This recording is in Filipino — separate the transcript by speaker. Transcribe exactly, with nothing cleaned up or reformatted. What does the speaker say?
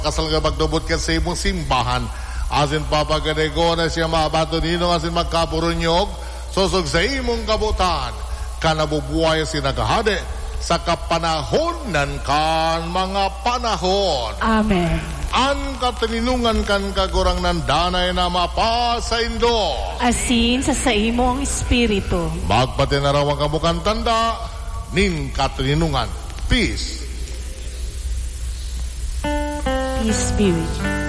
Speaker 1: kasal nga magdubot ka sa imong simbahan. Asin papagadigo na siya maabato nino asin magkapurunyog susog sa imong kabutan. Kanabubuhay sinaghade sa kapanahon nan kan mga panahon.
Speaker 2: Amen.
Speaker 1: An kataninungan kan kagurang nan danay na mapasaindo.
Speaker 2: Asin sa sa imong espiritu.
Speaker 1: Magpatinaraw ang kamukan tanda nin kataninungan. Peace.
Speaker 2: Peace be with you.